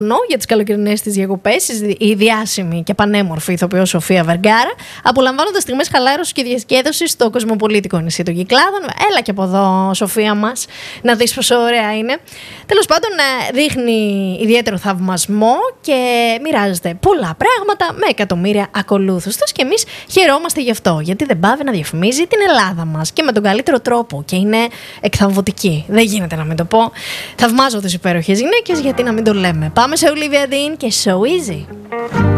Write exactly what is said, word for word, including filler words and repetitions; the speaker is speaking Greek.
για τις καλοκαιρινές της διακοπές, η διάσημη και πανέμορφη ηθοποιός Σοφία Βεργκάρα, απολαμβάνοντας στιγμές χαλάρωσης και διασκέδωσης στο κοσμοπολίτικο νησί των Κυκλάδων. Έλα και από εδώ, Σοφία μας, να δεις πόσο ωραία είναι. Τέλος πάντων, δείχνει ιδιαίτερο θαυμασμό και μοιράζεται πολλά πράγματα με εκατομμύρια ακολούθους τους και εμείς χαιρόμαστε γι' αυτό, γιατί δεν πάβει να διαφημίζει την Ελλάδα μας και με τον καλύτερο τρόπο και είναι εκθαμβωτική. Δεν γίνεται να μην το πω. Θαυμάζω τις υπέροχες γυναίκες, γιατί να μην το λέμε. Πάμε σε Olivia Dean και So Easy.